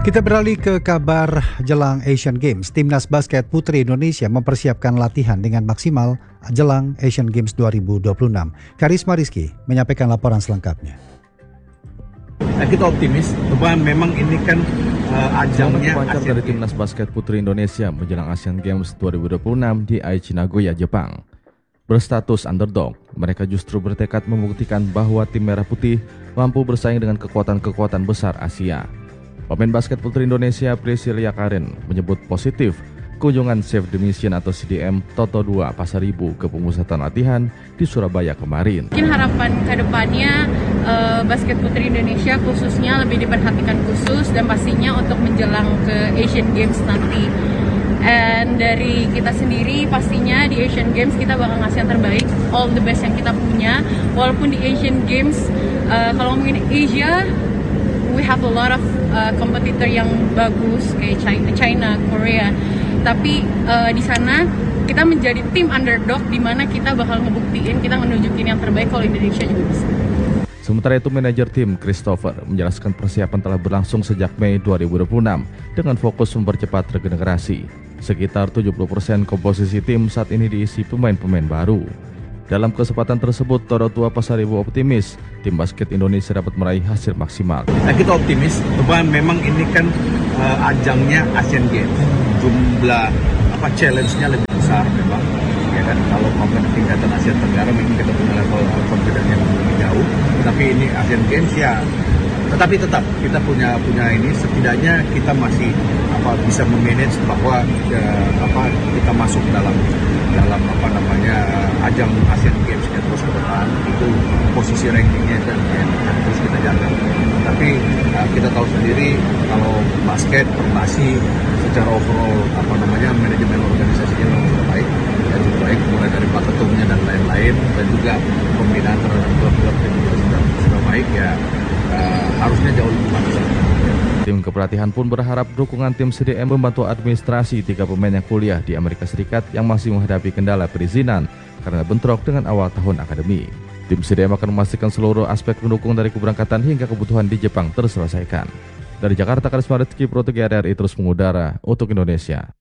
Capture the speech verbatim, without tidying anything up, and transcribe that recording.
Kita beralih ke kabar jelang Asian Games. Timnas basket putri Indonesia mempersiapkan latihan dengan maksimal jelang Asian Games dua ribu dua puluh enam. Karisma Rizky menyampaikan laporan selengkapnya. Nah, kita optimis bahwa memang ini kan uh, ajangnya Pancar dari Timnas basket putri Indonesia menjelang Asian Games dua ribu dua puluh enam di Aichi Nagoya, Jepang. Berstatus underdog, mereka justru bertekad membuktikan bahwa tim merah putih mampu bersaing dengan kekuatan-kekuatan besar Asia. Pemain basket putri Indonesia Priscilia Karen menyebut positif kunjungan Save the Mission atau C D M Toto dua Pasaribu ke pemusatan latihan di Surabaya kemarin. Mungkin harapan ke depannya uh, basket putri Indonesia khususnya lebih diperhatikan khusus dan pastinya untuk menjelang ke Asian Games nanti. And dari kita sendiri pastinya di Asian Games kita bakal ngasih yang terbaik, all the best yang kita punya. Walaupun di Asian Games uh, kalau ngomongin Asia, we have a lot of uh, kompetitor yang bagus kayak China, China Korea. Tapi uh, di sana kita menjadi tim underdog di mana kita bakal ngebuktiin kita menunjukin yang terbaik kalau Indonesia juga bisa. Sementara itu manajer tim Christopher menjelaskan persiapan telah berlangsung sejak Mei dua ribu dua puluh enam dengan fokus mempercepat regenerasi. Sekitar tujuh puluh persen komposisi tim saat ini diisi pemain-pemain baru. Dalam kesempatan tersebut, Toto dua Pasaribu optimis tim basket Indonesia dapat meraih hasil maksimal. Nah, kita optimis bahwa memang ini kan uh, ajangnya Asian Games. Jumlah apa challenge-nya lebih besar memang. Ya kan, kalau maupun tingkatan Asia Tenggara mungkin kita punya level confidence yang lebih jauh. Tapi ini Asian Games ya. Tetapi tetap kita punya punya ini setidaknya kita masih apa bisa memanage bahwa ya, apa kita masuk dalam dalam apa namanya ajang Asian Games ya, terus ke depan itu posisi rankingnya kan yang terus kita jaga. Tapi uh, kita tahu sendiri kalau basket perbasi secara overall apa namanya manajemen organisasinya memang sudah baik ya cukup baik mulai dari pak ketumnya dan lain-lain dan juga pembinaan terhadap klub-klub yang juga sudah sudah baik ya. Uh, harusnya jauh lebih bagus. Tim kepelatihan pun berharap dukungan tim C D M membantu administrasi tiga pemain yang kuliah di Amerika Serikat yang masih menghadapi kendala perizinan karena bentrok dengan awal tahun akademi. Tim C D M akan memastikan seluruh aspek pendukung dari keberangkatan hingga kebutuhan di Jepang terselesaikan. Dari Jakarta, Karisma Rizky, Pro tiga R R I terus mengudara untuk Indonesia.